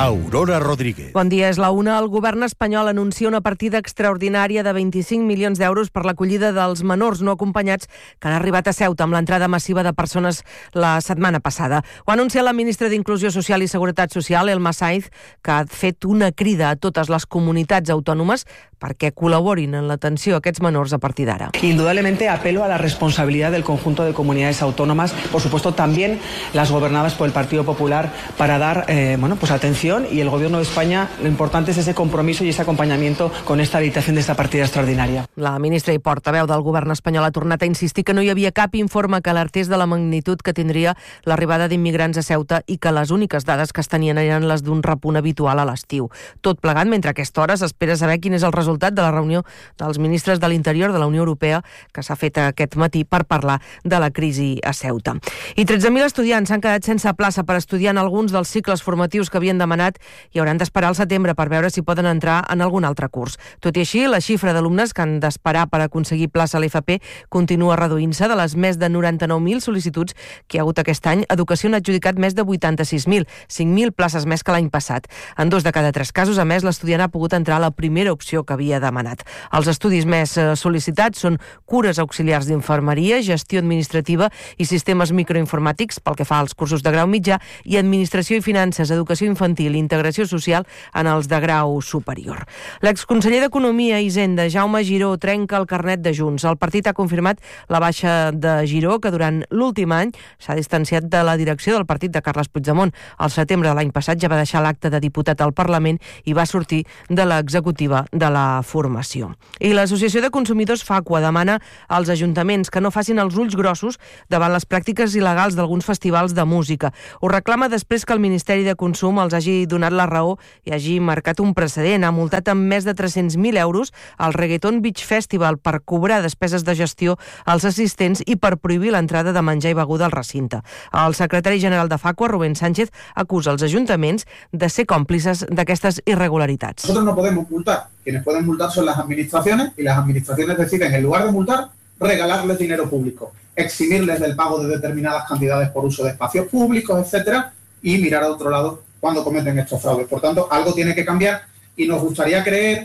Aurora Rodríguez. Bon dia, és la una. El govern espanyol anuncia una partida extraordinària de 25 milions d'euros per l'acollida dels menors no acompanyats que han arribat a Ceuta amb l'entrada massiva de persones la setmana passada. Ho ha anunciat la ministra d'Inclusió Social i Seguretat Social, Elma Saiz, que ha fet una crida a totes les comunitats autònomes perquè col·laborin en l'atenció a aquests menors a partir d'ara. Indudablemente apelo a la responsabilidad del conjunto de comunidades autónomas, por supuesto también las gobernadas por el Partido Popular, para dar atención, y el Gobierno de España, lo importante es ese compromiso y ese acompañamiento con esta habilitación de esta partida extraordinària. La ministra i portaveu del govern espanyol ha tornat a insistir que no hi havia cap informe que alertés de la magnitud que tindria l'arribada d'immigrants a Ceuta i que les úniques dades que es tenien eren les d'un repunt habitual a l'estiu. Tot plegat, mentre a aquesta hora s'espera saber quin és el resultat de la reunió dels ministres de l'Interior de la Unió Europea que s'ha fet aquest matí per parlar de la crisi a Ceuta. I 13.000 estudiants s'han quedat sense plaça per estudiar en alguns dels cicles formatius que havien demanat i hauran d'esperar al setembre per veure si poden entrar en algun altre curs. Tot i així, la xifra d'alumnes que han d'esperar per aconseguir plaça a l'FP continua reduint-se. De les més de 99.000 sol·licituds que hi ha hagut aquest any, Educació n'ha adjudicat més de 86.000, 5.000 places més que l'any passat. En 2 de cada 3 casos, a més, l'estudiant ha pogut entrar a la primera opció que havia demanat. Els estudis més sol·licitats són cures auxiliars d'infermeria, gestió administrativa i sistemes microinformàtics pel que fa als cursos de grau mitjà i administració i finances, educació infantil i integració social en els de grau superior. L'exconseller d'Economia i Hisenda, Jaume Giró, trenca el carnet de Junts. El partit ha confirmat la baixa de Giró, que durant l'últim any s'ha distanciat de la direcció del partit de Carles Puigdemont. Al setembre de l'any passat ja va deixar l'acte de diputat al Parlament i va sortir de l'executiva de la formació. I l'Associació de Consumidors FACUA demana als ajuntaments que no facin els ulls grossos davant les pràctiques il·legals d'alguns festivals de música. Ho reclama després que el Ministeri de Consum els hagi donat la raó i hagi marcat un precedent. Ha multat amb més de 300.000 euros al Reggaeton Beach Festival per cobrar despeses de gestió als assistents i per prohibir l'entrada de menjar i beguda al recinte. El secretari general de FACUA, Rubén Sánchez, acusa els ajuntaments de ser còmplices d'aquestes irregularitats. Nosotros no podemos multar. Quienes pueden multar son las administraciones y las administraciones deciden, en lugar de multar, regalarles dinero público, eximirles del pago de determinadas cantidades por uso de espacios públicos, etcétera, y mirar a otro lado cuando cometen estos fraudes. Por tanto, algo tiene que cambiar y nos gustaría creer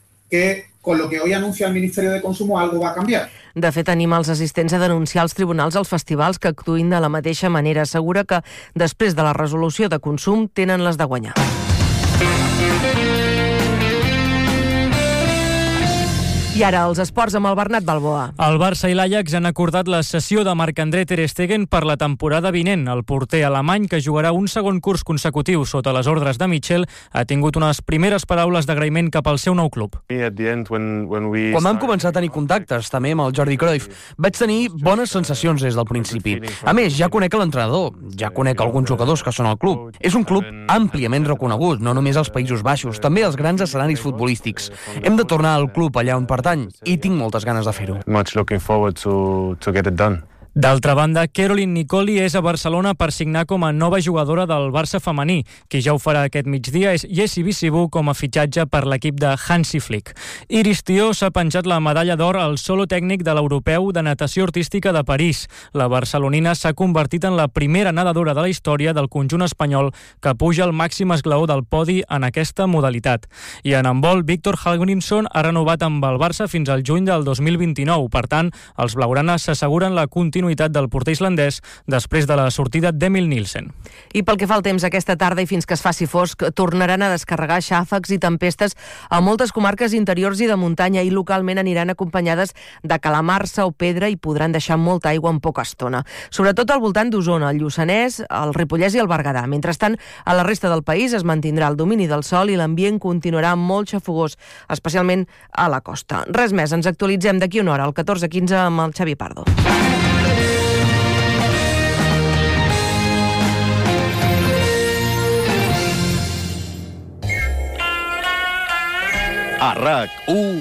que con lo que hoy anuncia el Ministerio de Consumo algo va a cambiar. De fet, anima els assistents a denunciar als tribunals els festivals que actuïn de la mateixa manera. Assegura que després de la resolució de consum tenen les de guanyar. I ara, els esports amb el Bernat Balboa. El Barça i l'Ajax han acordat la cessió de Marc-André Ter Stegen per la temporada vinent. El porter alemany, que jugarà un segon curs consecutiu sota les ordres de Michel, ha tingut unes primeres paraules d'agraïment cap al seu nou club. Quan vam començar a tenir contactes, també amb el Jordi Cruyff, vaig tenir bones sensacions des del principi. A més, ja conec l'entrenador, ja conec alguns jugadors que són al club. És un club àmpliament reconegut, no només als Països Baixos, també als grans escenaris futbolístics. Hem de tornar al club allà on pertany i tinc moltes ganes de fer-ho. Much looking forward to get it done. D'altra banda, Caroline Nicoli és a Barcelona per signar com a nova jugadora del Barça femení. Qui ja ho farà aquest migdia és Jessie Visibu com a fitxatge per l'equip de Hansi Flick. Iris Tió s'ha penjat la medalla d'or al solo tècnic de l'Europeu de Natació Artística de París. La barcelonina s'ha convertit en la primera nedadora de la història del conjunt espanyol que puja al màxim esglaó del podi en aquesta modalitat. I en handbol, Víctor Hallgrímsson ha renovat amb el Barça fins al juny del 2029. Per tant, els blaugranes s'asseguren la continuïtat del porter islandès després de la sortida d'Emil Nielsen. I pel que fa al temps, aquesta tarda i fins que es faci fosc, tornaran a descarregar xàfecs i tempestes a moltes comarques interiors i de muntanya i localment aniran acompanyades de calamarsa o pedra i podran deixar molta aigua en poca estona. Sobretot al voltant d'Osona, el Lluçanès, el Ripollès i el Berguedà. Mentrestant, a la resta del país es mantindrà el domini del sol i l'ambient continuarà molt xafogós, especialment a la costa. Res més, ens actualitzem d'aquí una hora, al 14:15, amb el Xavi Pardo. A RAC1,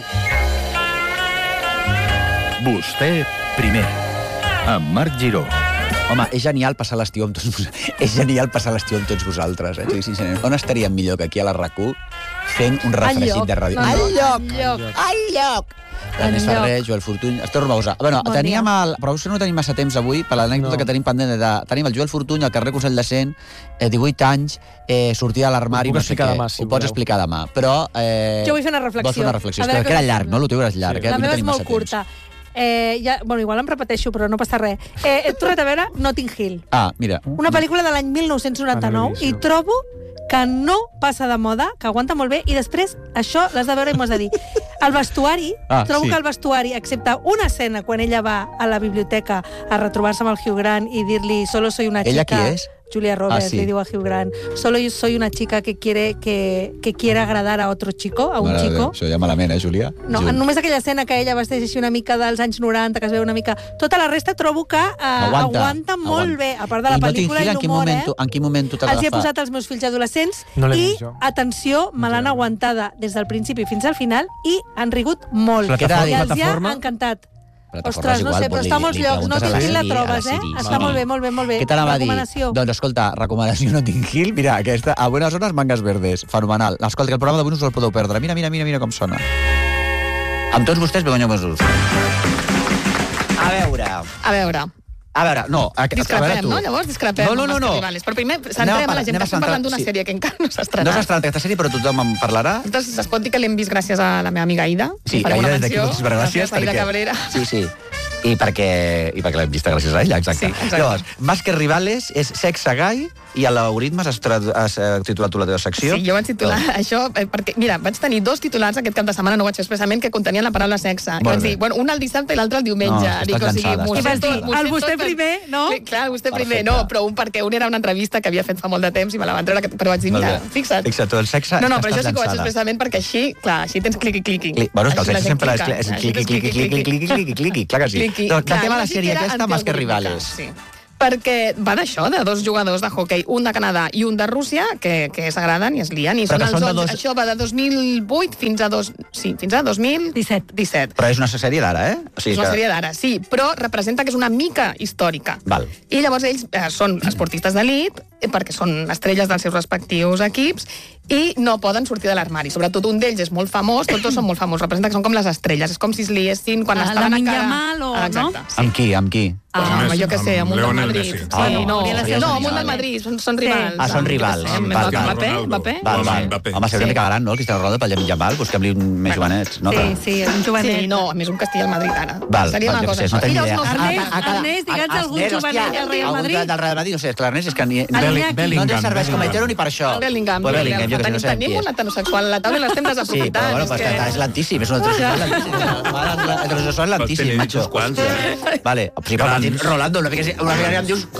Vostè primer, amb Marc Giró. Home, és genial passar l'estiu amb tots vosaltres. És genial passar l'estiu amb tots vosaltres. On estaríem millor que aquí a la RAC1? fent un refregit de ràdio. Al lloc! L'Ernest Ferrer, Joel Fortuny, Esther Romagosa. Bueno, teníem però no tenim massa temps avui, per l'anècdota que tenim pendent tenim el Joel Fortuny al carrer Consell de Cent, 18 anys, sortia de l'armari, no sé què. Ho pots explicar demà, però... Jo vull fer una reflexió. Vols fer una reflexió? És que era llarg, no? El teu era llarg. La meva és molt curta. Igual em repeteixo, però no passa res. He tornat a veure Notting Hill. Mira. Una pel·lícula de l'any 1999 i trobo que no passa de moda, que aguanta molt bé, i després això l'has de veure i m'ho has de dir. El vestuari, trobo que el vestuari, excepte una escena quan ella va a la biblioteca a retrobar-se amb el Hugh Grant i dir-li solo soy una chica... Ella qui és? Julia Roberts, li diu a Hugh Grant, solo soy una chica que quiere agradar a otro chico, a un chico. Això ja malament, Júlia? No, només aquella escena que ella vesteix així una mica dels anys 90, que es veu una mica... Tota la resta trobo que aguanta molt bé, a part de la pel·lícula i l'humor, En quin moment tu t'agafa? Els he posat als meus fills adolescents i, atenció, me l'han aguantada des del principi fins al final i han rigut molt. I els hi ha encantat. Ostres, no sé, però està a molts llocs. Notting Hill la trobes, Està molt bé, molt bé, molt bé. Què t'anava a dir? Doncs escolta, recomanació Notting Hill, mira, aquesta, a Buenas Zonas, Mangas Verdes, fenomenal. Escolta, que el programa d'avui no us el podeu perdre. Mira com sona. Amb tots vostès, Begoña Mossos. A veure, no. Discrepem, no? Llavors discrepem. No. Però primer centrem a la gent que estem parlant d'una sèrie que encara no s'ha estrenat. No s'ha estrenat aquesta sèrie, però tothom en parlarà. Entonces, es pot dir que l'hem vist gràcies a la meva amiga Aida. Sí, Aida, des d'aquí moltíssimes gràcies. Aida Cabrera. Sí. I perquè l'hem vista gràcies a ella, exacte. Llavors, Más que rivales és sexe gai i a l'Algoritmes has titulat tu la teva secció. Sí, jo vaig titular això perquè, mira, vaig tenir 2 titulars aquest cap de setmana, no ho vaig fer expressament, que contenien la paraula sexe. I vaig dir, un el dissabte i l'altre el diumenge. I vas dir, el vostè primer, no? Clar, el vostè primer, no, però perquè un era una entrevista que havia fet fa molt de temps i me la van treure, però vaig dir, mira, fixa't. Fixa't, el sexe... No, però això sí que ho vaig fer expressament perquè així, clar, així tens cliqui. Bueno, és que el sexe sempre és cliqui, clar que sí. Doncs el tema de la sèrie aquesta, Más que rivales. Sí. Perquè va d'això, de 2 jugadors de hoquei, un de Canadà i un de Rússia, que s'agraden i es lien. I són els 11. Això va de 2008 fins a 2017. Però és una sèrie d'ara, És una sèrie d'ara, sí, però representa que és una mica històrica. I llavors ells són esportistes d'elit, perquè són estrelles dels seus respectius equips, i no poden sortir de l'armari. Sobretot un d'ells és molt famós, tots són molt famosos, representa que són com les estrelles, és com si es liessin quan estaven a cara... Exacte. Amb qui? Jo què sé, amb un del Madrid. No, amb un del Madrid, són rivals. Són rivals. Mbappé? Home, seria una mica gran, no? El Cristiano Ronaldo pel Llamin Yamal, busquem-li més jovenets. Sí, un jovenet. No, a més un Castilla al Madrid ara. Seria una cosa. No tenia idea. Ernest, digue'ns algun jovenet del Real Madrid. Del Real Madrid, no sé, és que l'Ernest és que no ens serveix com a hetero ni per això. Bellingham, tenim un heterosexual a la taula i l'estem desaprofitant. Sí, però és lentíssim, és un heterosexual lentíssim, macho. Vale, Rolando, una mica em dius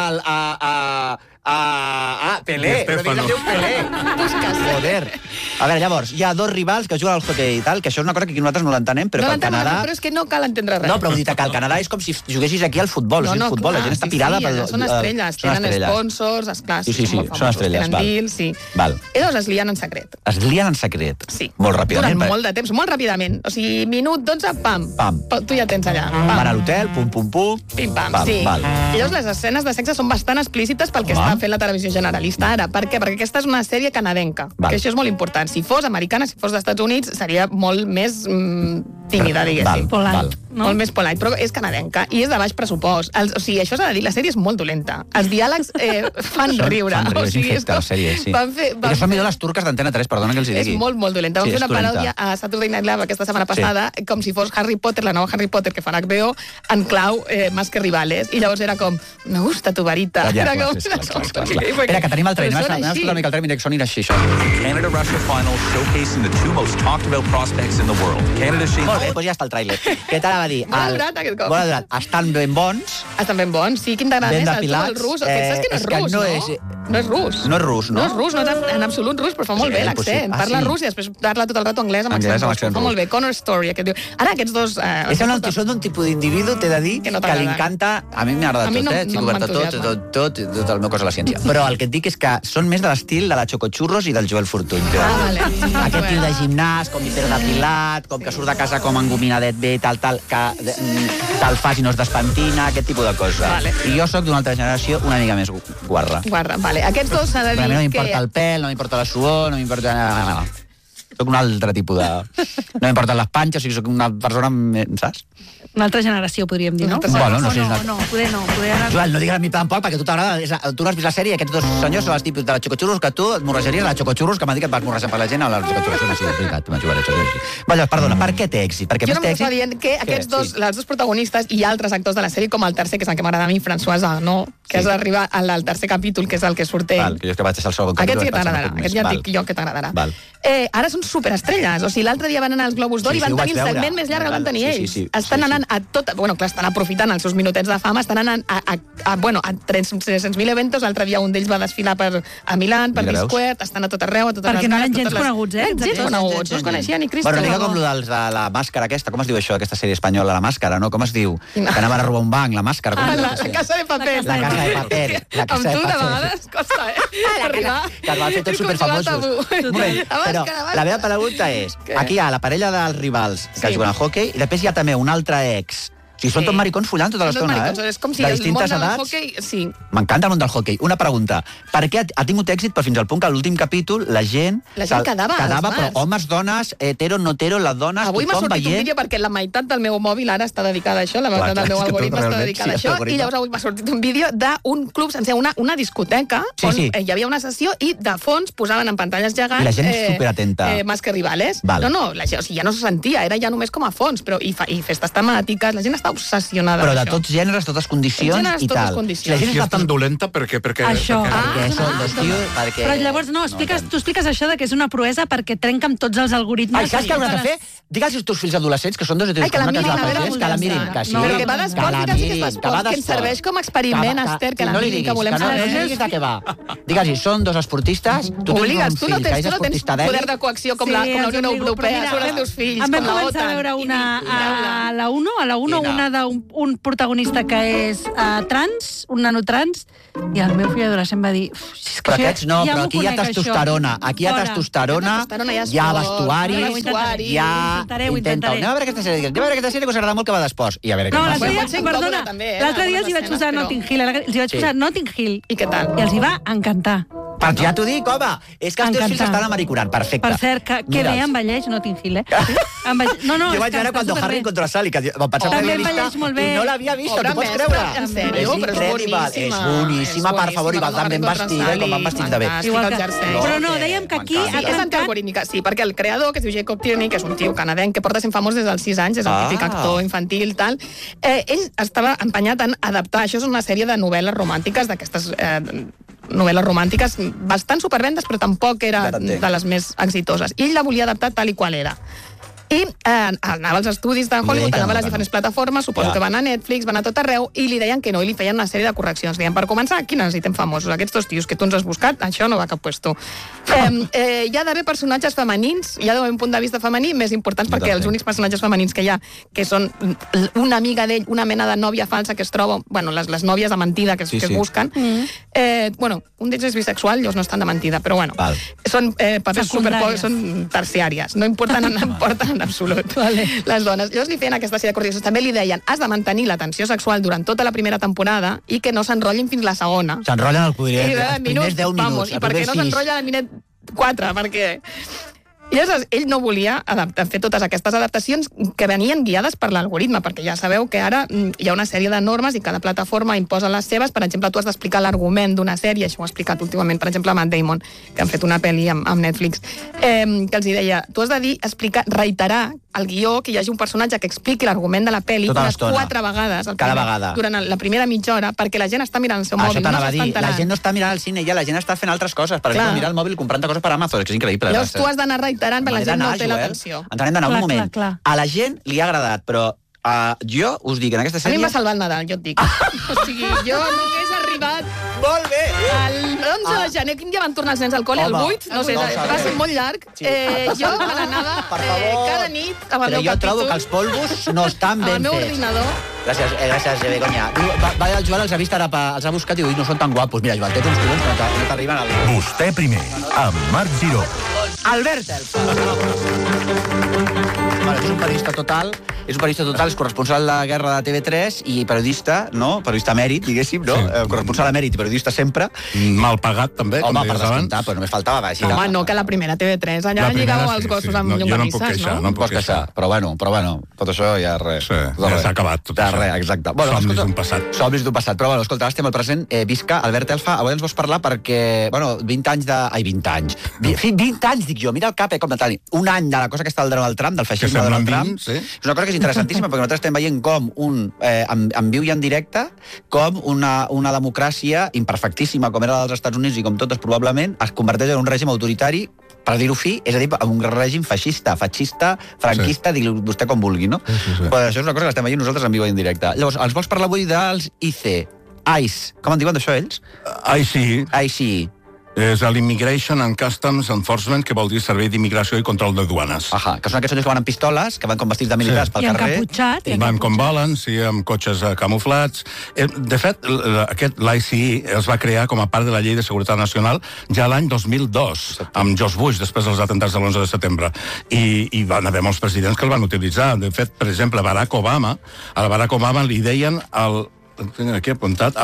Pelé, una mica em dius Pelé. Joder. A veure, llavors, hi ha 2 rivals que juguen al hoquei i tal, que això és una cosa que nosaltres no l'entenem, però que al Canadà... Però és que no cal entendre res. No, però vull dir que al Canadà és com si juguessis aquí al futbol, la gent està pirada pel... Són estrelles, tenen sponsors, esclar, són estrelles, tenen deals, sí. I llavors es lien en secret. Es lien en secret? Sí. Molt ràpidament. Durant molt de temps, molt ràpidament. O sigui, minut 12, pam. Tu ja tens allà. Van a l'hotel, pum, pim, pam, sí. I llavors les escenes de sexe són bastant explícites pel que està fent la televisió generalista ara. Per què? Perquè aquesta és una sèrie canadenca, que això és molt important. Si fos americana, si fos dels Estats Units, seria molt més tímida, diguéssim. Molt més polite, però és canadenca i és de baix pressupost. O sigui, això s'ha de dir, la sèrie és molt dolenta. Els diàlegs fan riure. És infecte, la sèrie, sí. I que són millor les turques d'Antena 3, perdona que els hi digui. És molt dolenta. Vam fer una paròdia a Saturday Night Live aquesta setmana passada, com si fos Harry Potter, la nova Harry Potter que fan HBO, en clau Más que rivales. I llavors era com, me gusta tu varita. Era com... Espera, que tenim el tren. Anem a escoltar una mica el tren, mira que sonin així, això. Canada-Russia final showcasing the 2 most talked about prospects in the world. Molt bé, doncs ja està el tràiler. Què t'anava a dir? Molt durat aquest cop. Molt durat. Estan ben bons. Estan ben bons, sí. Quin t'agrada més? El rus? Saps que no és rus, no? No és rus. No és rus, no? No és rus, no és en absolut rus, però fa molt bé l'accent. Parla rus i després parla tot el rato anglès amb accent rus. Fa molt bé. Connor Story, aquest diu. Ara aquests dos... Són d'un tipus d'individu, t'he de dir, que li encanta... A mi m'agrada tot, Xico Berta, tot el meu cos a la ciència. Però el que et dic és que són més de l'estil de la Xocochurros i del Joel Fortuny. Aquest tio de gimnàs, com hiperdepilat, com que surt de casa com engominadet bé, tal, que te'l fas i no es despentina, aquest tipus de cosa. I jo sóc d'una altra generació una mica més guarra. Guarra, vale. Aquests dos s'ha de dir que... A mi no m'importa el pèl, no m'importa la suor, no m'importa... Soc un altre tipus de... No m'importen les panxes, o sigui, soc una persona, saps? Una altra generació, podríem dir, no? Bueno, no sé. No, poder no. Joel, no digues a mi tampoc, perquè a tu t'agrada... Tu no has vist la sèrie, aquests dos senyors són els tipus de la xocoxurros que tu et morrejaries a la xocoxurros, que m'ha dit que et vas morrejar per la gent a la xocoxurros. Sí, és veritat, Joel, Vaja, perdona, per què té èxit? Jo només estava dient que aquests dos, els dos protagonistes i altres actors de la sèrie, com el tercer, que és el que m'agrada a mi, François Arnault, que has d'arribar al tercer capítol, que és el que surt ell. Val, que jo és que vaig deixar el segon capítol. Aquest sí que t'agradarà, aquest ja et dic jo que t'agradarà. Ara són superestrelles, o sigui, l'altre dia van anar als Globus d'Or i van tenir el segment més llarg que van tenir ells. Estan anant a tot... Bueno, clar, estan aprofitant els seus minutets de fama, estan anant a 300.000 eventos, l'altre dia un d'ells va desfilar a Milán, per Discord, estan a tot arreu, a totes les cares. Perquè no eren gens coneguts, eh? Gens coneguts, no es coneixien ni Cristo. Bueno, una mica com dels de la màscara aquesta, com es diu això, aquesta sèrie espanyola, la màscara, no? Com es diu? Que anaven a robar un banc, la màscara. La Casa de Paper. La Casa de Paper. Amb tu, de vegades, costa, arribar. Que es van fer tots superfamosos. Un moment, però la meva pregunta és, aquí hi ha la parella dels rivals que juguen al hoquei i després hi ha també un altre ex. O sigui, són tots maricons follant tota l'estona, És com si el món del hoquei... Sí. M'encanta el món del hoquei. Una pregunta. Per què ha tingut èxit, però fins al punt que a l'últim capítol la gent quedava però homes, dones, hetero, no hetero, les dones, avui m'ha sortit un vídeo perquè la meitat del meu mòbil ara està dedicada a això, la meitat del meu algoritme està dedicada a això, i llavors avui m'ha sortit un vídeo d'un club sencer, una discoteca, on hi havia una sessió i de fons posaven en pantalles gegants... I la gent és superatenta. Más que rivales. No, ja no se sentia, era ja només com a fons, però i festes temàtiques, la gent està obsessionada. Però de tots gèneres, totes condicions i tal. La gent està tan dolenta perquè... Això. Però llavors, no, tu expliques això de que és una proesa perquè trenca amb tots els algoritmes. Ai, saps què hauràs de fer? Digues als teus fills adolescents, que són dos heteros, que la mirin, que sí. No, que va d'esport, que ens serveix com a experiment, Esther, que la mirin, que volem saber. No diguis de què va. Digues, són dos esportistes, tu tens un fill que és esportista d'èlit. Poder de coacció com la Unió Europea sobre els teus fills, com la OTAN. Vam començar a veure una a la 1, una d'un protagonista que és trans, un nano trans, i el meu fill adolescent va dir... Però aquests no, però aquí hi ha testosterona. Aquí hi ha testosterona, hi ha vestuaris, hi ha... Intenta-ho. Anem a veure aquesta sèrie, que us agrada molt, que va d'esports. I a veure què passa. Perdona, l'altre dia els hi vaig posar Notting Hill. I què tal? I els hi va encantar. Ja t'ho dic, home. És que els teus fills estan amariconant. Perfecte. Per cert, que bé envelleix Notting Hill, eh? Jo vaig veure quan Harry contra Sally, que vam pensar que l'havia vist i no l'havia vist, t'ho pots creure? En sèrio, però és boníssima, per favor, i va tan ben vestida, com van vestits de bé. Però no, dèiem que aquí... És antialgorítmica, sí, perquè el creador, que es diu Jacob Tierney, que és un tio canadenc que porta sent famós des dels 6 anys, és el típic actor infantil, tal, ell estava empenyat en adaptar, això és una sèrie de novel·les romàntiques, d'aquestes novel·les romàntiques bastant supervendes, però tampoc era de les més exitoses. I ell la volia adaptar tal i qual era. I anava als estudis de Hollywood, anava a les diferents plataformes, suposo que van a Netflix, van a tot arreu, i li deien que no, i li feien una sèrie de correccions. Deien, per començar, aquí necessitem famosos. Aquests dos tios que tu ens has buscat, això no va a cap puesto. Hi ha d'haver personatges femenins, hi ha d'haver un punt de vista femení més importants, perquè els únics personatges femenins que hi ha, que són una amiga d'ell, una mena de nòvia falsa que es troba, bueno, les nòvies de mentida que es busquen, bueno, un d'ells és bisexual, llavors no estan de mentida, però bueno, són papers són terciàries, no importen en absolut, les dones. Llavors li feien aquesta sèrie de correccions. També li deien, has de mantenir la tensió sexual durant tota la primera temporada i que no s'enrotllin fins la segona. S'enrotllen els primers 10 minuts. I per què no s'enrotllen al minut 4? Perquè... I llavors ell no volia fer totes aquestes adaptacions que venien guiades per l'algoritme, perquè ja sabeu que ara hi ha una sèrie de normes i cada plataforma imposa les seves. Per exemple, tu has d'explicar l'argument d'una sèrie, això ho ha explicat últimament, per exemple, Matt Damon, que han fet una pel·li amb Netflix, que els deia, tu has de dir, reiterar el guió, que hi hagi un personatge que expliqui l'argument de la pel·li unes 4 vegades durant la primera mitja hora, perquè la gent està mirant el seu mòbil, no s'està enterant. La gent no està mirant el cine, ja la gent està fent altres coses, per exemple, mirar el mòbil comprant coses per Amazon, que és increïble. Llavors tu has d'anar reiterant, perquè la gent no té l'atenció. Ens n'hem d'anar un moment. A la gent li ha agradat, però jo us dic, en aquesta sèrie... A mi em va salvar el Nadal, jo et dic. O sigui, jo no hagués arribat... Molt bé! L'11 de gener, quin dia van tornar els nens al col·le? El 8? No sé, va ser molt llarg. Jo me n'anava cada nit amb el meu capítol. Però jo trobo que els polvos no estan ben fets. Amb el meu ordinador. Gràcies, Begoña. Va, el Joel els ha vist ara, els ha buscat i diu, no són tan guapos. Mira, Joel, tens uns collons que no t'arriben al... Vostè primer, amb Marc Giró. Albert Elfa. és un periodista total, és corresponsal de la guerra de TV3 i periodista, no? Periodista mèrit, diguéssim, no? Corresponsal de mèrit i periodista sempre. Mal pagat, també, com deies abans. Per descomptar, però només faltava. Home, no, que la primera TV3, allà lligàveu els gossos amb llonganisses, no? No em puc queixar. Però bueno, tot això ja res. Sí, ja s'ha acabat tot això. Res, exacte. Somnis d'un passat. Somnis d'un passat. Però bueno, escolta, estem al present. Visca, Albert Elfa, avui ens vols parlar perquè, bueno, 20 anys de... Ai, 20 anys. 20 anys, dic jo, mira el cap, com de tant. Un any de la cosa aquesta del Donald Trump, del feixisme de Donald Trump. És una cosa que és interessantíssima, perquè nosaltres estem veient com en viu i en directe, com una democràcia imperfectíssima, com era la dels Estats Units i com totes probablement, es converteix en un règim autoritari, per dir-ho fi, és a dir, un règim feixista, franquista, digui vostè com vulgui, no? Però això és una cosa que estem veient nosaltres en viu i en directe. Llavors, ens vols parlar avui dels ICE. Com en diuen d'això ells? ICE. És l'Immigration and Customs Enforcement, que vol dir Servei d'Immigració i Control de Duanes. Que són aquests que van amb pistoles, que van com vestits de militars pel carrer. I van com volen, sí, amb cotxes camuflats. De fet, l'ICE es va crear com a part de la Llei de Seguretat Nacional ja l'any 2002, amb George Bush, després dels atentats de l'11 de setembre. I van haver molts presidents que el van utilitzar. De fet, per exemple, a Barack Obama li deien, tinc aquí apuntat,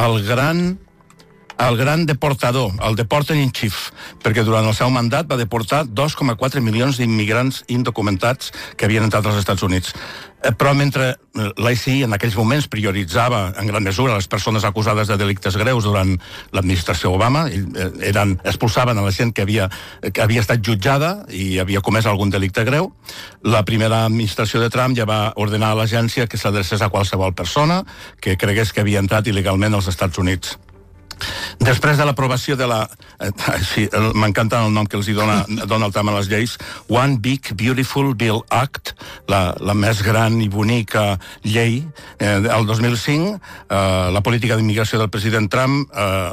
el gran deportador, el deporter in chief, perquè durant el seu mandat va deportar 2,4 milions d'immigrants indocumentats que havien entrat als Estats Units. Però mentre l'ICE en aquells moments prioritzava en gran mesura les persones acusades de delictes greus durant l'administració Obama, expulsaven a la gent que havia estat jutjada i havia comès algun delicte greu, la primera administració de Trump ja va ordenar a l'agència que s'adrecés a qualsevol persona que cregués que havia entrat il·legalment als Estats Units. Després de l'aprovació de la... m'encanta el nom que els hi dona Donald Trump a les lleis, One Big Beautiful Bill Act, la més gran i bonica llei, el 2005, la política d'immigració del president Trump,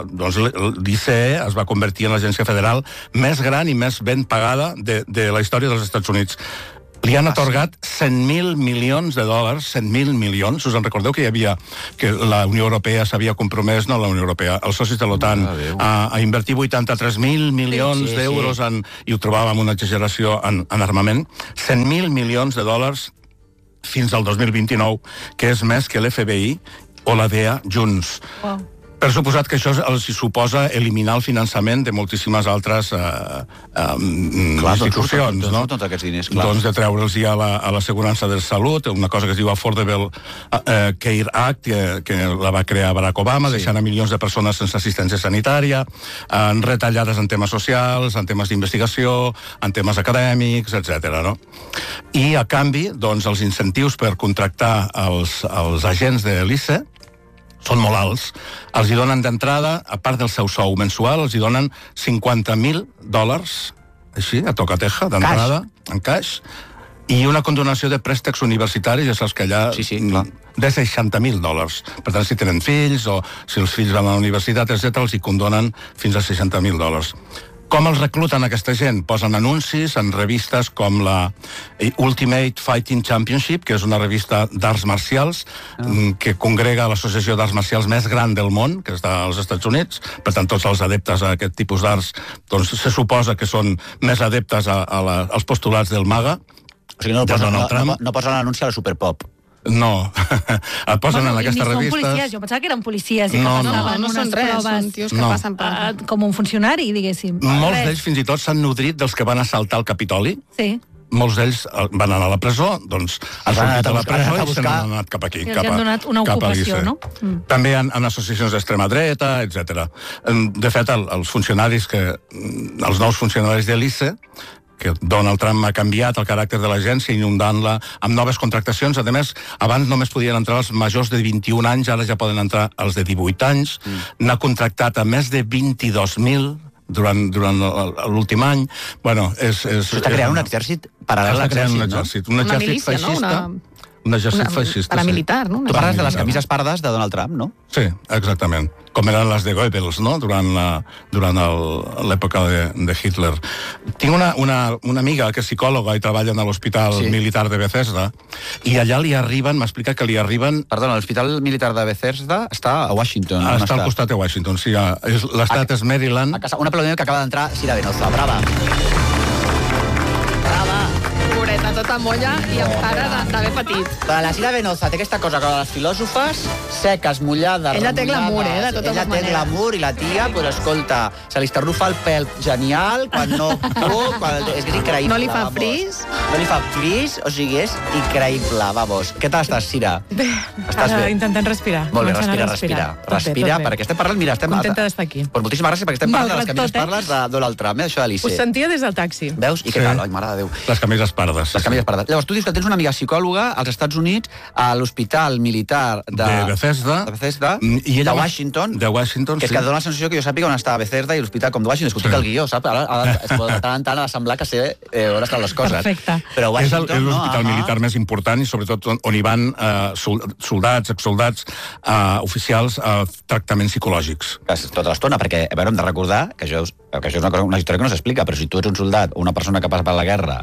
l'ICE es va convertir en l'agència federal més gran i més ben pagada de la història dels Estats Units. Li han atorgat 100.000 milions de dòlars, 100.000 milions. Us en recordeu que que la Unió Europea s'havia compromès, no la Unió Europea, els socis de l'OTAN, a invertir 83.000 milions d'euros i ho trobàvem una exageració en armament. 100.000 milions de dòlars fins al 2029, que és més que l'FBI o la DEA junts. Per suposat que això els suposa eliminar el finançament de moltíssimes altres institucions, no? Tots aquests diners, clar. Doncs de treure'ls ja a l'assegurança de salut, una cosa que es diu Affordable Care Act, que la va crear Barack Obama, deixant a milions de persones sense assistència sanitària, retallades en temes socials, en temes d'investigació, en temes acadèmics, etc. No? I, a canvi, doncs, els incentius per contractar els agents de l'ICE són molt alts. Els hi donen d'entrada, a part del seu sou mensual, els hi donen $50.000, així, a tocateja, d'entrada, en caix, i una condonació de préstecs universitaris, ja saps que allà... de $60.000. Per tant, si tenen fills o si els fills van a la universitat, etc., els hi condonen fins a $60.000. Com els recluten aquesta gent? Posen anuncis en revistes com la Ultimate Fighting Championship, que és una revista d'arts marcials que congrega l'associació d'arts marcials més gran del món, que està als Estats Units. Per tant, tots els adeptes a aquest tipus d'arts doncs, se suposa que són més adeptes als postulats del MAGA. O sigui, no posen l'anunci a la Superpop. No, el posen en aquestes revistes. Policies. Jo pensava que eren policies i que no són res, són tios que passen per... Com un funcionari, diguéssim. Molts d'ells fins i tot s'han nodrit dels que van assaltar el Capitoli. Sí. Molts d'ells van anar a la presó, doncs han sortit de la presó i se n'han anat cap aquí. I els han donat una ocupació, no? També en associacions d'extrema dreta, etc. De fet, els nous funcionaris de l'ICE, que Donald Trump ha canviat el caràcter de l'agència inundant-la amb noves contractacions. A més, abans només podien entrar els majors de 21 anys, ara ja poden entrar els de 18 anys. N'ha contractat a més de 22.000 durant l'últim any. Bueno, està creant un exèrcit paral·lel a l'exèrcit, no? Un exèrcit feixista. Un exèrcit feixista, paramilitar, no? Tu parles de les camises pardes de Donald Trump, no? Sí, exactament. Com eren les de Goebbels, no? Durant l'època de Hitler. Tinc una amiga que és psicòloga i treballa a l'Hospital Militar de Bethesda, i allà li arriben, m'explica que li arriben... Perdona, l'Hospital Militar de Bethesda està a Washington. Està al costat de Washington, sí. L'estat és Maryland. Un aplaudiment que acaba d'entrar Sira Venoza. Brava. Pobreta, a tota molla i amb cara d'haver patit. La Cira Venoza té aquesta cosa que les filòsofes seques, mullades, ella té glamour, de totes ella té glamour i la tia, però escolta, se li estarrufa el pèl genial, quan no... és increïble. No li fa fris. No li fa fris, o sigui, és increïble, vamos. Què tal estàs, Cira? Bé, estàs bé? intentant respirar. Molt bé, respira, perquè estem parlant, mira, estem... Contenta d'estar aquí. Pues moltíssimes gràcies, perquè estem parlant de les camises parles de Donald Trump, això d'Alice. Us sentia des del taxi. Veus? I què tal? Ai, mare de Déu. Les camises pardes. Les camises pardes. Llavors, tu dius que tens una amiga psicòloga als Estats Units, a l'hospital militar de Bethesda, de Washington, que és que dona la sensació que jo sàpiga on està Bethesda i l'hospital com de Washington. Escolti el guió, saps? Ara es pot de tant en tant semblar que sé on estan les coses. Perfecte. Però Washington, és l'hospital militar més important i sobretot on hi van soldats, exsoldats, oficials, tractaments psicològics. Tota l'estona, perquè hem de recordar que això és una història que no s'explica, però si tu ets un soldat o una persona que passa per la guerra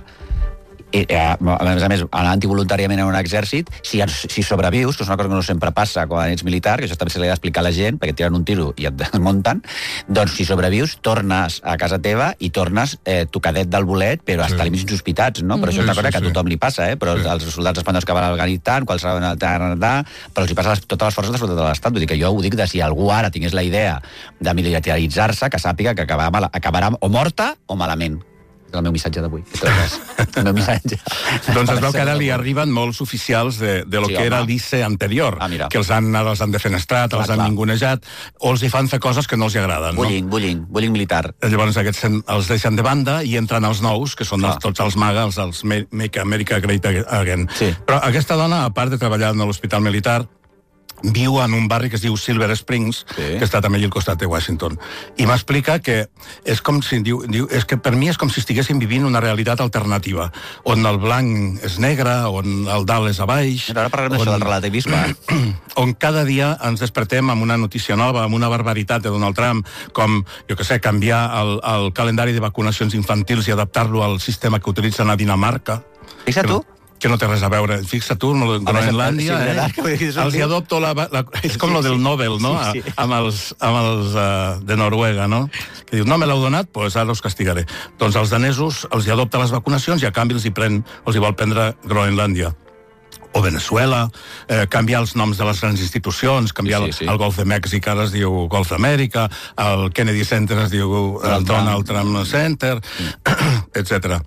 a més, anant voluntàriament en un exèrcit, si sobrevius, que és una cosa que no sempre passa quan ets militar, que això també se li ha d'explicar a la gent, perquè et tiren un tiro i et desmunten, doncs si sobrevius, tornes a casa teva i tornes tocadet del bolet, però hasta límits insospitats, no? Però això és una cosa que a tothom li passa, però els soldats espanyols que van a Afganistan, qualsevol Canadà, però els hi passa a totes les forces de seguretat de l'Estat. Vull dir que jo ho dic de si algú ara tingués la idea de militaritzar-se, que sàpiga que acabarà o morta o malament. És el meu missatge d'avui. El meu missatge. Doncs es veu que ara li arriben molts oficials de lo que era l'ICE anterior, que els han defenestrat, els han ningunejat, o els hi fan fer coses que no els hi agraden. Bullying militar. Llavors aquests els deixen de banda i entren els nous, que són tots els MAGA, els Make America Great Again. Però aquesta dona, a part de treballar en l'hospital militar, viu en un barri que es diu Silver Springs, que està també allà al costat de Washington. I m'explica que és com si és que per mi és com si estiguéssim vivint una realitat alternativa, on el blanc és negre, on el dalt és a baix... Ara parlarem d'això del relativisme. On cada dia ens despertem amb una notícia nova, amb una barbaritat de Donald Trump, com, jo què sé, canviar el calendari de vacunacions infantils i adaptar-lo al sistema que utilitzen a Dinamarca. Fixa't tu. Que no té res a veure. Fixa't tu, Groenlàndia, els hi adopto és com lo del Nobel, no? Amb els de Noruega, no? Que diu, no me l'heu donat, doncs ara us castigaré. Doncs els danesos els hi adopta les vacunacions i a canvi els hi vol prendre Groenlàndia. O Venezuela, canviar els noms de les grans institucions, canviar el Golf de Mèxic, ara es diu Golf d'Amèrica, el Kennedy Center es diu el Donald Trump Center, etc.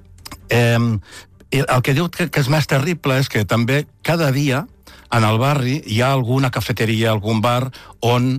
El que diu que és més terrible és que també cada dia en el barri hi ha alguna cafeteria, algun bar on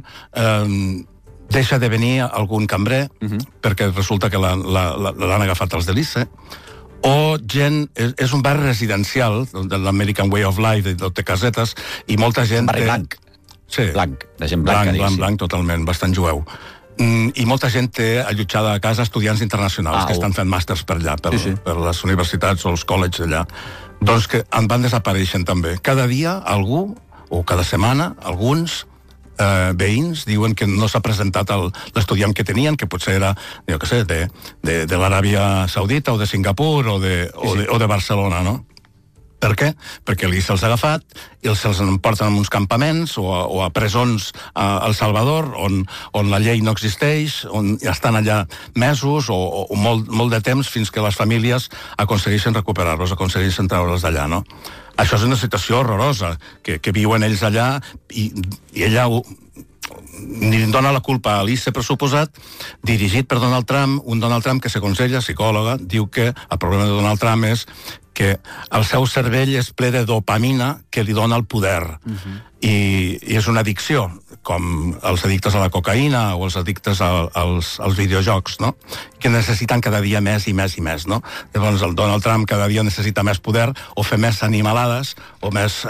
deixa de venir algun cambrer, perquè resulta que l'han agafat els de l'ICE, o gent... És un barri residencial de l'American Way of Life, de casetes, i molta gent... Un barri blanc. Sí. Blanc, de gent blanca. Blanc, totalment, bastant jueu. I molta gent té allotjada a casa estudiants internacionals que estan fent màsters per allà, per les universitats o els col·legs allà. Doncs que en van desapareixent també. Cada dia algú, o cada setmana, alguns veïns diuen que no s'ha presentat l'estudiant que tenien, que potser era, jo què sé, de l'Aràbia Saudita o de Singapur o de Barcelona, no? Per què? Perquè l'ICE els ha agafat i se'ls emporten a uns campaments o a presons a El Salvador, on la llei no existeix, on estan allà mesos o molt de temps fins que les famílies aconsegueixen recuperar-los, aconsegueixen treure'ls d'allà, no? Això és una situació horrorosa, que viuen ells allà i ella ni dona la culpa a l'ICE, per suposat, dirigit per Donald Trump, un Donald Trump que, segons ella, psicòloga, diu que el problema de Donald Trump és que el seu cervell és ple de dopamina que li dona el poder. I és una addicció, com els addictes a la cocaïna o els addictes als videojocs, no? Que necessiten cada dia més i més i més, no? Llavors el Donald Trump cada dia necessita més poder o fer més animalades o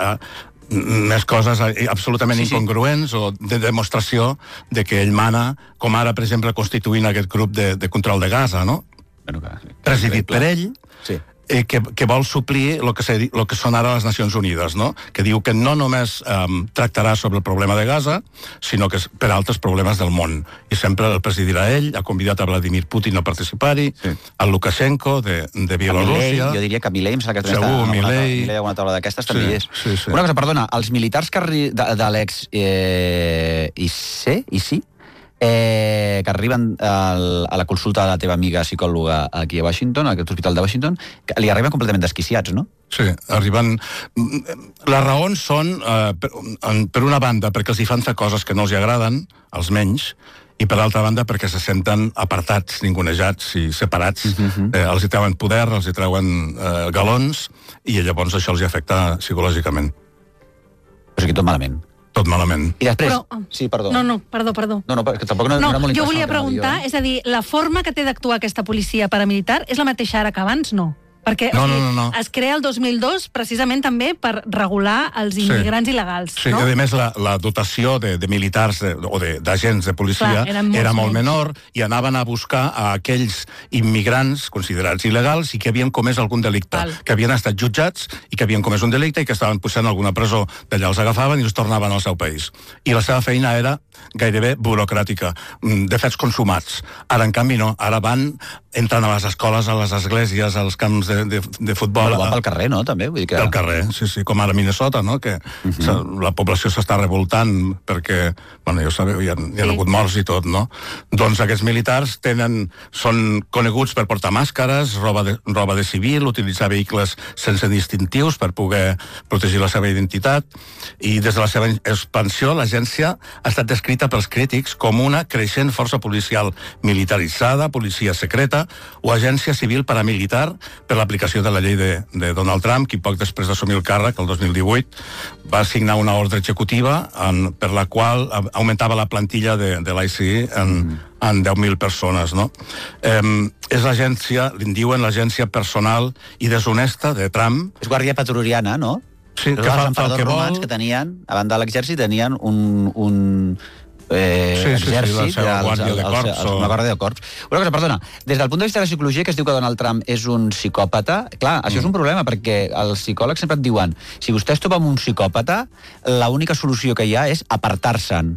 més coses absolutament incongruents o de demostració de que ell mana, com ara, per exemple, constituint aquest grup de control de Gaza, no? Presidit per ell, que vol suplir el que són ara les Nacions Unides, no? Que diu que no només tractarà sobre el problema de Gaza, sinó que per altres problemes del món. I sempre el presidirà ell, ha convidat a Vladimir Putin a participar-hi, a Lukashenko de Bielorússia. Jo diria que Milei, em sembla que segur, Milei a una taula d'aquestes també hi és. Una cosa, perdona, els militars de l'ex ICI que arriben a la consulta de la teva amiga psicòloga aquí a Washington, a aquest hospital de Washington, que li arriben completament desquiciats, no? Sí, arriben... Les raons són, per una banda, perquè els hi fan fer coses que no els agraden, als menys, i per l'altra banda perquè se senten apartats, ningunejats i separats. Els hi treuen poder, els hi treuen galons, i llavors això els hi afecta psicològicament. O sigui, tot malament. Tot malament. I després... Però... Sí, perdó. No, perdó. No, que tampoc no era molt jo volia preguntar, és a dir, la forma que té d'actuar aquesta policia paramilitar és la mateixa ara que abans, no? Perquè no. Es crea el 2002 precisament també per regular els immigrants il·legals, sí, no? Sí, a més la dotació de militars o d'agents de policia era molt menor i anaven a buscar a aquells immigrants considerats il·legals i que havien comès algun delicte, que havien estat jutjats i que havien comès un delicte i que estaven posant alguna presó. D'allà els agafaven i els tornaven al seu país. I la seva feina era gairebé burocràtica, de fets consumats. Ara, en canvi, no. Ara entren a les escoles, a les esglésies, als camps de futbol. Però va pel carrer, no? També, vull dir que... Pel carrer, sí, com ara a Minnesota, no? Que la població s'està revoltant perquè, bueno, ja ho sabeu, hi ha hagut morts i tot, no? Doncs aquests militars són coneguts per portar màscares, roba de civil, utilitzar vehicles sense distintius per poder protegir la seva identitat, i des de la seva expansió l'agència ha estat descrita pels crítics com una creixent força policial militaritzada, policia secreta o agència civil paramilitar per l'aplicació de la llei de Donald Trump, qui poc després d'assumir el càrrec, el 2018, va signar una ordre executiva per la qual augmentava la plantilla de l'ICE en 10.000 persones, no? És l'agència, li diuen l'agència personal i deshonesta de Trump. És guàrdia pretoriana, no? Sí, que fa el que vol. Que tenien, a banda de l'exèrcit, tenien un exèrcit, la guàrdia de corps. Una guàrdia de corps. Una cosa, perdona, des del punt de vista de la psicologia, que es diu que Donald Trump és un psicòpata, clar, això és un problema, perquè els psicòlegs sempre et diuen, si vostè es troba amb un psicòpata, l'única solució que hi ha és apartar-se'n.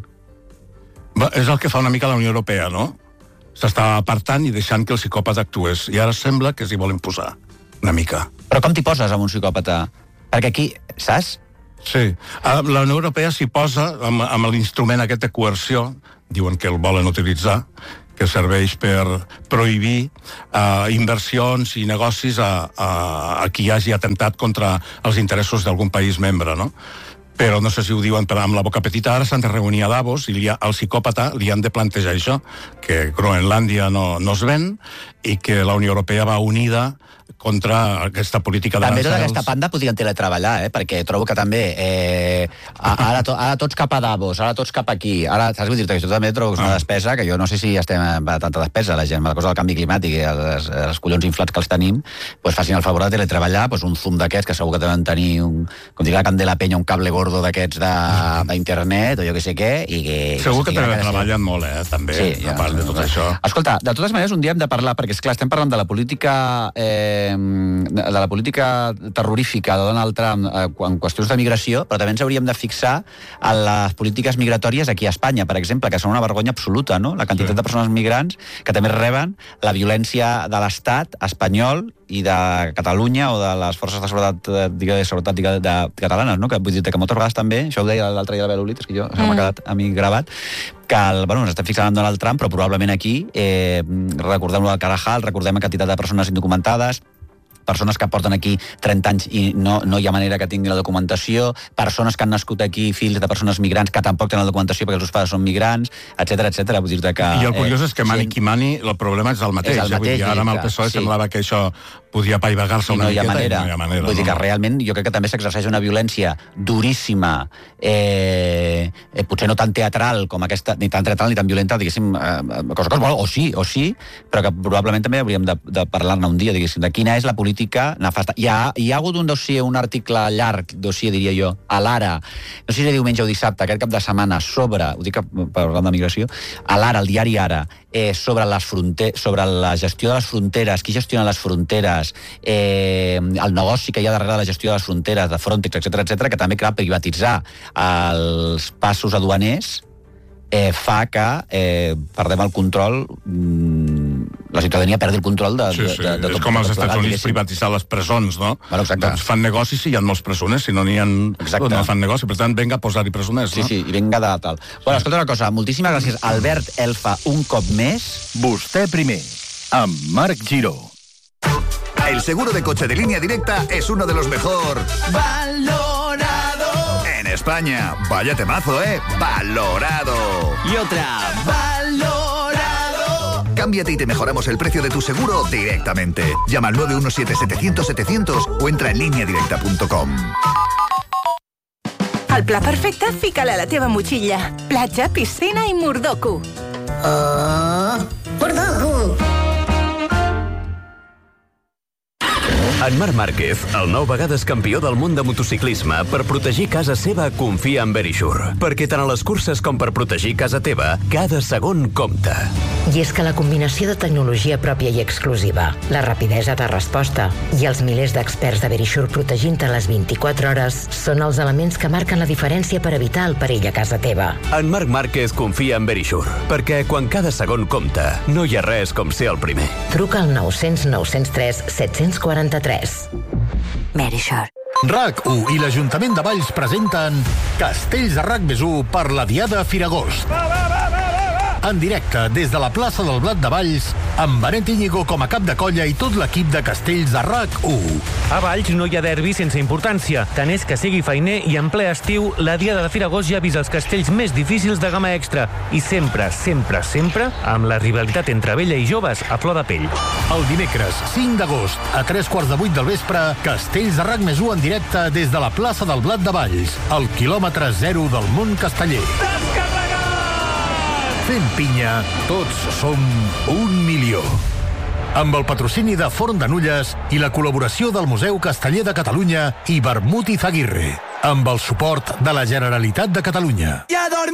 És el que fa una mica la Unió Europea, no? S'està apartant i deixant que el psicòpata actués, i ara sembla que s'hi volen posar, una mica. Però com t'hi poses amb un psicòpata? Perquè aquí, saps? Sí, la Unió Europea s'hi posa amb l'instrument aquest de coerció, diuen que el volen utilitzar, que serveix per prohibir inversions i negocis a qui hagi atemptat contra els interessos d'algun país membre, no? Però no sé si ho diuen amb la boca petita, ara s'han de reunir a Davos i al psicòpata li han de plantejar això, que Groenlàndia no es ven i que la Unió Europea va unida contra aquesta política de... També tota aquesta panda podrien teletreballar, perquè trobo que també ara tots cap a Davos, ara tots cap aquí, ara, saps què dir-te? Això també trobo que és una despesa, que jo no sé si estem a tanta despesa, la gent, la cosa del canvi climàtic i els collons inflats que els tenim, doncs facin el favor de teletreballar, un zoom d'aquests, que segur que deuen tenir, com diria la Candela Peña, un cable gordo d'aquests d'internet, o jo què sé què, i que... Segur que treballen molt, també, a part de tot això. Escolta, de totes maneres, un dia hem de parlar, perquè, esclar, estem parlant de la política terrorífica de Donald Trump en qüestions de migració, però també ens hauríem de fixar en les polítiques migratòries aquí a Espanya, per exemple, que són una vergonya absoluta, no? La quantitat de persones migrants que també reben la violència de l'Estat espanyol i de Catalunya o de les forces de seguretat catalanes, no? Que vull dir que moltes vegades també, això ho deia l'altre dia de l'Olit, és que jo m'ha quedat a mi gravat, que ens estem fixant en Donald Trump, però probablement aquí recordem-lo del Carajal, recordem la quantitat de persones indocumentades, persones que porten aquí 30 anys i no hi ha manera que tinguin la documentació, persones que han nascut aquí, fills de persones migrants que tampoc tenen la documentació perquè els seus pares són migrants, etcètera. Vull dir-te que... I el curiós és que mani qui mani, el problema és el mateix. Vull dir, ara amb el PSOE semblava que això podia apaivagar-se una miqueta i no hi ha manera. Vull dir que realment jo crec que també s'exerceix una violència duríssima, potser no tan teatral com aquesta, ni tan teatral ni tan violenta, diguéssim, o sí, però que probablement també hauríem de parlar-ne un dia, diguéssim, de quina és la política nefasta. Hi ha hagut un dossier, un article llarg, diria jo, a l'Ara, no sé si era diumenge o dissabte, aquest cap de setmana, sobre, ho dic parlant de migració, a l'Ara, el diari Ara, sobre la gestió de les fronteres, qui gestiona les fronteres, el negoci que hi ha darrere de la gestió de les fronteres, de Frontex, etcètera, que també, clar, privatitzar els passos aduaners fa que perdem el control la ciutadania perdi el control de tot. És com als Estats Units privatitzar les presons, no? Doncs fan negoci si hi ha molts presoners, si no n'hi ha... no fan negoci, per tant, venga a posar-hi presoners, no? Sí, i venga de tal. Bueno, escolta una cosa, moltíssimes gràcies, Albert Elfa, un cop més. Vostè primer, amb Marc Giró. El seguro de coche de Línea Directa es uno de los mejor valorado en España. Vaya temazo, ¿eh? Valorado. Y otra. Valorado. Cámbiate y te mejoramos el precio de tu seguro directamente. Llama al 917-700-700 o entra en lineadirecta.com. El pla perfecte, fica-la a la teva motxilla. Platja, piscina i Mordoku. Mordoku. En Marc Márquez, el 9 vegades campió del món de motociclisme, per protegir casa seva confia en Verisure. Perquè tant a les curses com per protegir casa teva, cada segon compta. I és que la combinació de tecnologia pròpia i exclusiva, la rapidesa de resposta i els milers d'experts de Verisure protegint-te les 24 hores són els elements que marquen la diferència per evitar el perill a casa teva. En Marc Márquez confia en Verisure, perquè quan cada segon compta, no hi ha res com ser el primer. Truca al 900 903 743. Verisure. RAC1 i l'Ajuntament de Valls presenten Castells de RAC+1 per la Diada Firagost. En directe des de la plaça del Blat de Valls, amb Benet Íñigo com a cap de colla i tot l'equip de Castells de RAC1. A Valls no hi ha derbi sense importància. Tant és que sigui feiner i en ple estiu, la Diada de Firagost ja ha vist els castells més difícils de gamma extra. I sempre, sempre, sempre, amb la rivalitat entre vella i joves a flor de pell. El dimecres 5 d'agost, a 7:45 del vespre, Castells de RAC+1 en directe des de la plaça del Blat de Valls, al quilòmetre 0 del món casteller. Fent pinya, tots som 1 milió. Amb el patrocini de Forn de Nulles i la col·laboració del Museu Casteller de Catalunya i Vermut i Zaguirre. Amb el suport de la Generalitat de Catalunya.